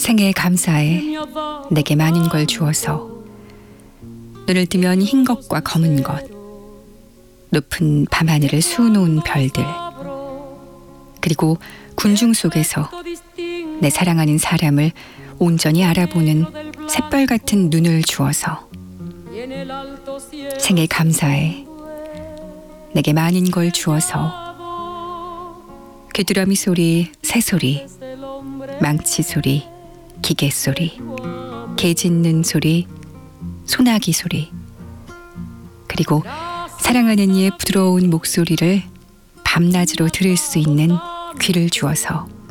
생애에 감사해 내게 많은 걸 주어서. 눈을 뜨면 흰 것과 검은 것, 높은 밤하늘을 수놓은 별들, 그리고 군중 속에서 내 사랑하는 사람을 온전히 알아보는 샛별 같은 눈을 주어서. 생애 감사해 내게 많은 걸 주어서. 귀뚜라미 소리, 새소리, 망치 소리, 기계 소리, 개 짖는 소리, 소나기 소리, 그리고 사랑하는 이의 부드러운 목소리를 밤낮으로 들을 수 있는 귀를 주어서.